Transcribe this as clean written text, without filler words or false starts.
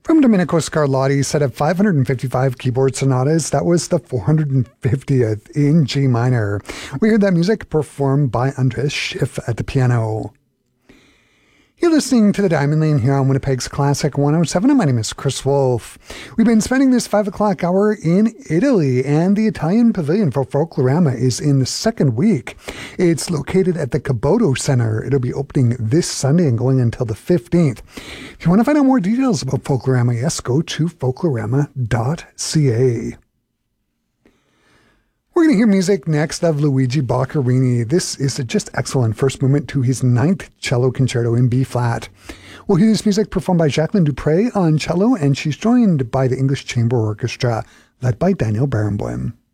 From Domenico Scarlatti, set of 555 keyboard sonatas, that was the 450th in G minor. We heard that music performed by Andreas Schiff at the piano. You're listening to The Diamond Lane here on Winnipeg's Classic 107, and my name is Chris Wolf. We've been spending this 5 o'clock hour in Italy, and the Italian Pavilion for Folklorama is in the second week. It's located at the Caboto Center. It'll be opening this Sunday and going until the 15th. If you want to find out more details about Folklorama, yes, go to folklorama.ca. We're going to hear music next of Luigi Boccherini. This is a just excellent first movement to his 9th cello concerto in B-flat. We'll hear this music performed by Jacqueline Dupre on cello, and she's joined by the English Chamber Orchestra, led by Daniel Barenboim.